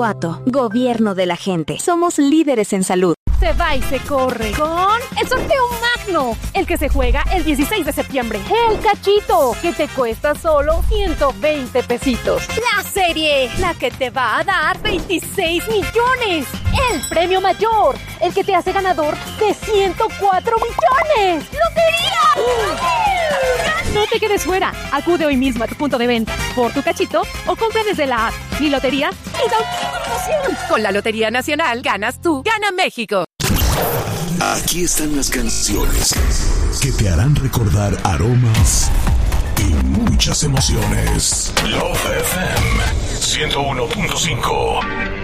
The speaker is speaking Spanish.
Guanajuato, gobierno de la gente. Somos líderes en salud. Se va y se corre con el sorteo magno, el que se juega el 16 de septiembre. El cachito, que te cuesta solo 120 pesitos. La serie, la que te va a dar 26 millones. El premio mayor, el que te hace ganador de 104 millones. ¡Lotería! No te quedes fuera. Acude hoy mismo a tu punto de venta por tu cachito o compra desde la app. Mi lotería y da una promoción. Con la Lotería Nacional ganas tú, gana México. Aquí están las canciones que te harán recordar aromas y muchas emociones. Love FM 101.5